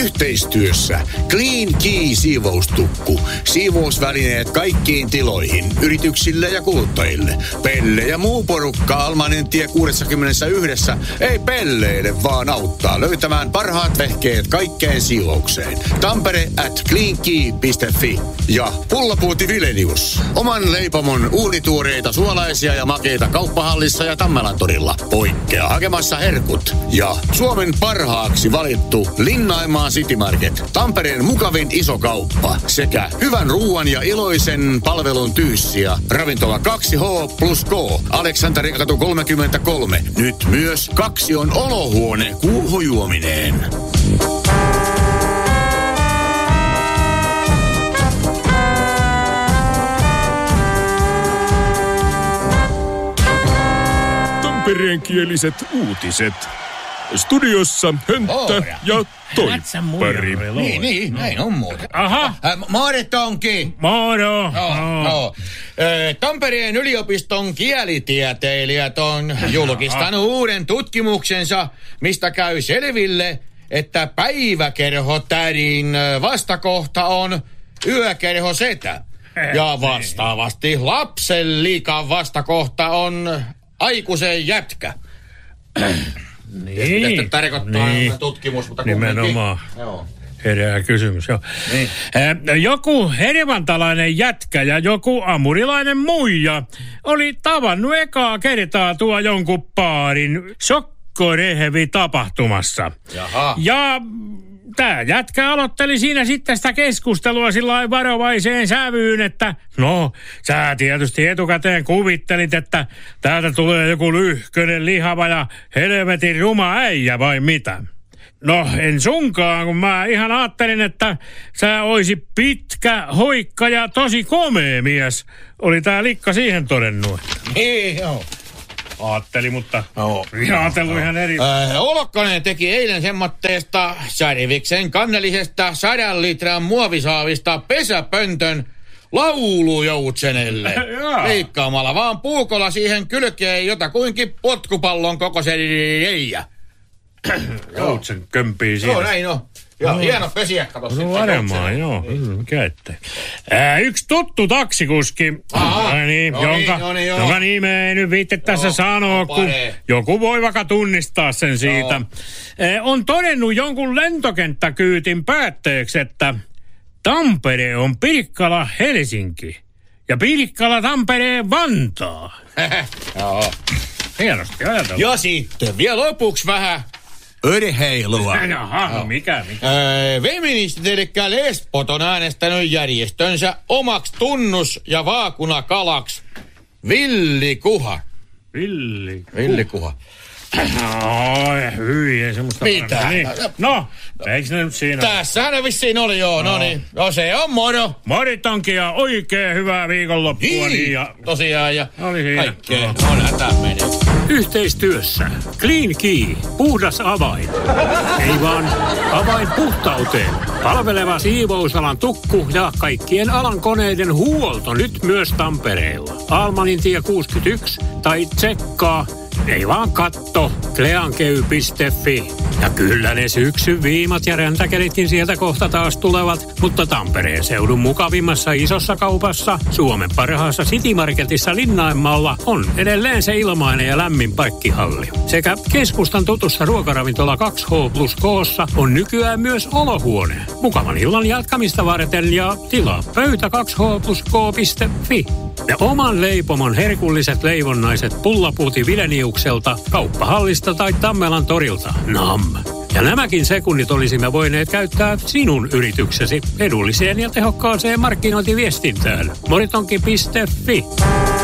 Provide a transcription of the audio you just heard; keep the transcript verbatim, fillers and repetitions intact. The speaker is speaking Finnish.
Yhteistyössä Clean Key siivoustukku. Siivousvälineet kaikkiin tiloihin, yrityksille ja kuluttajille. Pelle ja muu porukka Almanentie kuusikymmentäyksi ei pelleile, vaan auttaa löytämään parhaat vehkeet kaikkeen siivoukseen. Tampere at cleankey piste fi ja Pullapuuti Vilenius. Oman leipomon uunituoreita suolaisia ja makeita kauppahallissa ja Tammelan torilla. Poikkea hakemassa herkut. Ja Suomen parhaaksi valittu Linnaimaa City Market. Tampereen mukavin iso kauppa sekä hyvän ruuan ja iloisen palvelun tyyssiä. Ravintola kaksi H plus K. Aleksanterikatu kolmekymmentäkolme. Nyt myös kaksi on olohuone kuuhujuomineen. Tampereenkieliset uutiset. Studiossa Hönttä Oora. Ja Toippari. Niin, niin, näin on muuten. Aha. Äh, Moore Tonki. Moro. No, no. Tampereen yliopiston kielitieteilijät on julkistanut uuden tutkimuksensa, mistä käy selville, että päiväkerhotädin vastakohta on yökerhosetä. Ja vastaavasti lapsen liikan vastakohta on aikuisen jätkä. Niin. Mitä tarkoittaa niin. tutkimus, mutta nimenomaan. Joo. Herää kysymys, joo. Niin. Eh, joku hervantalainen jätkä ja joku amurilainen muija oli tavannut ekaa kertaa tuo jonkun paarin sokkorehevi tapahtumassa. Jaha. Ja tämä jätkä aloitteli siinä sitten sitä keskustelua sillä varovaiseen sävyyn, että no, sä tietysti etukäteen kuvittelit, että täältä tulee joku lyhkönen, lihava ja helvetin ruma äijä vai mitä? No, en sunkaan, kun mä ihan ajattelin, että sä oisit pitkä, hoikka ja tosi komea mies. Oli tää likka siihen todennut. Niin, joo. Aatteli, mutta no, ajatellut ihan eri. Äh, Olokkanen teki eilen semmoitteesta Särviksen kannellisesta sadan litran muovisaavista pesäpöntön laulujoutsenelle. Leikkaamalla vaan puukolla siihen kylkeen jotakuinkin potkupallon kokoisen reijä. Joutsen kömpii siinä. Joo, näin on. Joo, no, hieno pesiä, kato sitten. No varmaan, joo. Niin. Mikä ettei. Ää, yksi tuttu taksikuski, Aha. no niin, no jonka, niin, no niin, jonka nimeä ei nyt viitte tässä joo, sanoa, kun joku voi vaikka tunnistaa sen siitä. Ää, on todennut jonkun lentokenttäkyytin päätteeksi, että Tampere on Pirkkala Helsinki ja Pirkkala Tampereen Vantaa. Joo. Hienosti ajatellaan. Ja sitten vielä lopuksi vähän urheilua. Jaha, no mikä, mikä? Öö, feministit eli lesbot on äänestänyt järjestönsä omaksi tunnus- ja vaakunakalaksi Villikuha. Villi. Villikuha. Oi, hyi, ei semmoista. Mitä? Niin. No, eikö ne nyt siinä? Tässähän ne vissiin oli, joo. No, no niin, no se on moro. Moritonkin ja oikein hyvää viikonloppua. Niin, niin ja tosiaan ja oli kaikkea. No, näitä menee. Yhteistyössä Clean Key, puhdas avain. Ei vaan avain puhtauteen. Palveleva siivousalan tukku ja kaikkien alan koneiden huolto nyt myös Tampereella. Almanintie kuusikymmentäyksi tai tsekkaa, ei vaan katto, cleankey piste fi. Ja kyllä ne syksyn viimat ja räntäkelitkin sieltä kohta taas tulevat, mutta Tampereen seudun mukavimmassa isossa kaupassa, Suomen parhaassa City Marketissa Linnainmaalla on edelleen se ilmainen ja lämmin parkkihalli. Sekä keskustan tutussa ruokaravintola kaksi H plus K:ssa on nykyään myös olohuone. Mukavan illan jatkamista varten ja tilaa pöytä kaksi H plus K piste fi. Ja oman leipomon herkulliset leivonnaiset Pullapuuti Vileniukselta, kauppahallista tai Tammelan torilta. Nam. Ja nämäkin sekunnit olisimme voineet käyttää sinun yrityksesi edulliseen ja tehokkaaseen markkinointiviestintään. moritonki piste fi.